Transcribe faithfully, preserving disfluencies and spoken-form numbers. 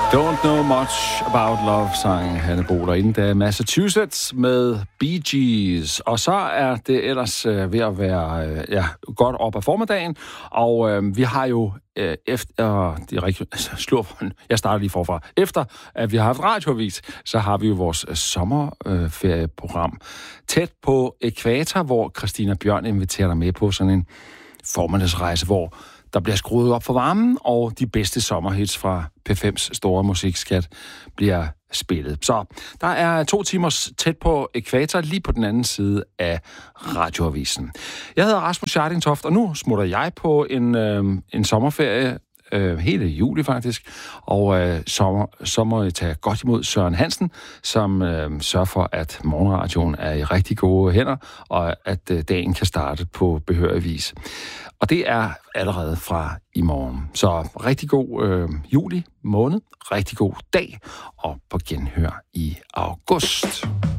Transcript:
Don't know much about love, sang Hanne Bohler inden da Massachusetts med Bee Gees. Og så er det ellers øh, ved at være øh, ja, godt op ad formiddagen, og øh, vi har jo øh, efter... Øh, det er rigtig, altså, slur, jeg starter lige forfra. Efter at vi har haft radioavis, så har vi jo vores øh, sommerferieprogram øh, tæt på ækvator, hvor Christina Bjørn inviterer dig med på sådan en formiddagsrejse, hvor der bliver skruet op for varmen, og de bedste sommerhits fra P fem's store musikskat bliver spillet. Så der er to timers tæt på ækvator, lige på den anden side af radioavisen. Jeg hedder Rasmus Scharting-Toft, og nu smutter jeg på en, øh, en sommerferie, øh, hele juli faktisk, og øh, så, så må jeg tage godt imod Søren Hansen, som øh, sørger for, at morgenradioen er i rigtig gode hænder, og at øh, dagen kan starte på behørig vis. Og det er allerede fra i morgen. Så rigtig god øh, juli måned, rigtig god dag, og på genhør i august.